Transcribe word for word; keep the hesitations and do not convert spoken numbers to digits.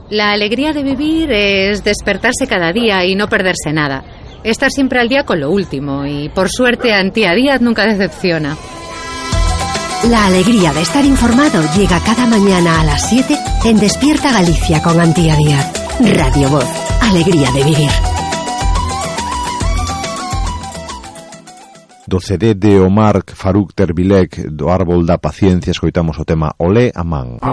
La alegría de vivir es despertarse cada día y no perderse nada. Estar siempre al día con lo último y, por suerte, Antía Díaz nunca decepciona. La alegría de estar informado llega cada mañana a las siete en Despierta Galicia con Antía Díaz. Radio Voz, alegría de vivir. Do C D de Omar Farouk Terbilek, do Árbol da Paciencia, escoitamos o tema Olé a Man.